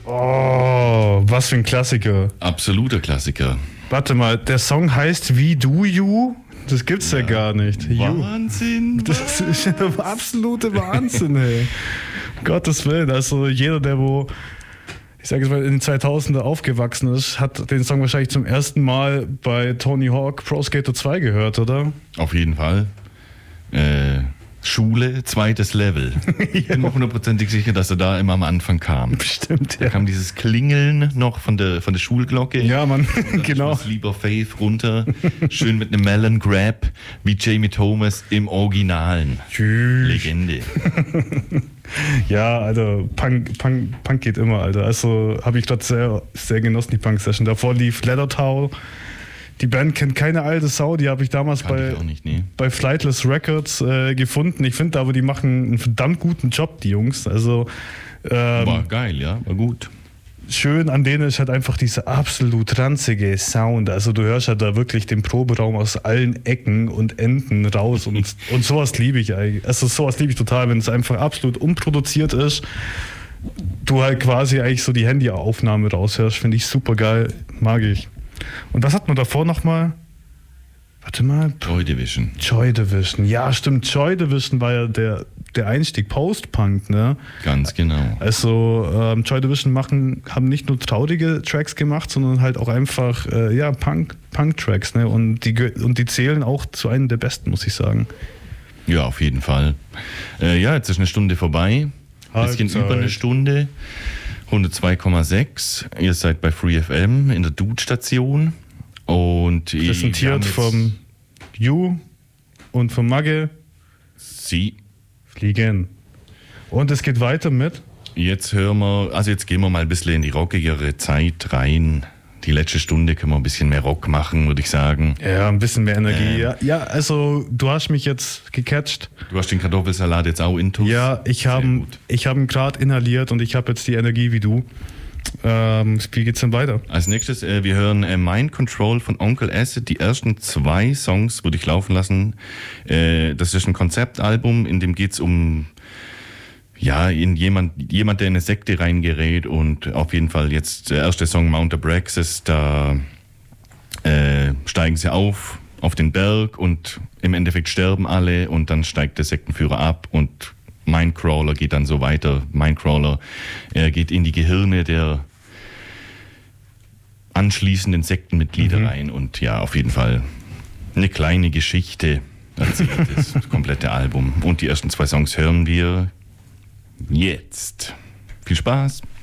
Oh, was für ein Klassiker. Absoluter Klassiker. Warte mal, der Song heißt Wie Do You? Das gibt's ja gar nicht. Wahnsinn. Das ist ja der absolute Wahnsinn, ey. Gottes Willen, also jeder, der ich sage jetzt mal, in den 2000er aufgewachsen ist, hat den Song wahrscheinlich zum ersten Mal bei Tony Hawk Pro Skater 2 gehört, oder? Auf jeden Fall. Schule, zweites Level. Ich bin mir hundertprozentig sicher, dass er da immer am Anfang kam. Bestimmt, ja. Da kam dieses Klingeln noch von der Schulglocke. Ja, Mann, genau. Lieber Faith runter, schön mit einem Melon Grab, wie Jamie Thomas im Originalen. Tschüss. Legende. Ja, Alter, Punk geht immer, Alter. Also habe ich gerade sehr, sehr genossen, die Punk-Session. Davor lief Leather Towel. Die Band kennt keine alte Sau, die habe ich damals bei Flightless Records gefunden. Ich finde aber, die machen einen verdammt guten Job, die Jungs. Also war geil, ja, war gut. Schön an denen ist halt einfach dieser absolut ranzige Sound. Also du hörst halt da wirklich den Proberaum aus allen Ecken und Enden raus und sowas liebe ich eigentlich. Also sowas liebe ich total, wenn es einfach absolut unproduziert ist. Du halt quasi eigentlich so die Handyaufnahme raushörst, finde ich super geil, mag ich. Und was hat man davor nochmal? Warte mal. Joy Division. Joy Division. Ja, stimmt. Joy Division war ja der Einstieg, Post-Punk, ne? Ganz genau. Also Joy Division haben nicht nur traurige Tracks gemacht, sondern halt auch einfach Punk-Tracks, ne? Und die zählen auch zu einem der besten, muss ich sagen. Ja, auf jeden Fall. Jetzt ist eine Stunde vorbei. Bisschen über eine Stunde. 102,6. Ihr seid bei Free FM in der Dude-Station. Und präsentiert vom Ju und vom Magge. Sie. Fliegen. Und es geht weiter mit? Jetzt gehen wir mal ein bisschen in die rockigere Zeit rein. Die letzte Stunde können wir ein bisschen mehr Rock machen, würde ich sagen. Ja, ein bisschen mehr Energie. Ja, also du hast mich jetzt gecatcht. Du hast den Kartoffelsalat jetzt auch intus. Ja, ich habe ihn gerade inhaliert und ich habe jetzt die Energie wie du. Wie geht's denn weiter? Als nächstes, wir hören Mind Control von Onkel Acid. Die ersten 2 Songs würde ich laufen lassen. Das ist ein Konzeptalbum, in dem geht's um jemand, der in eine Sekte reingerät, und auf jeden Fall jetzt der erste Song Mount Abraxas, da steigen sie auf den Berg und im Endeffekt sterben alle und dann steigt der Sektenführer ab und Mindcrawler geht dann so weiter. Mindcrawler geht in die Gehirne der anschließenden Sektenmitglieder rein und ja, auf jeden Fall eine kleine Geschichte erzählt das komplette Album. Und die ersten 2 Songs hören wir jetzt. Viel Spaß!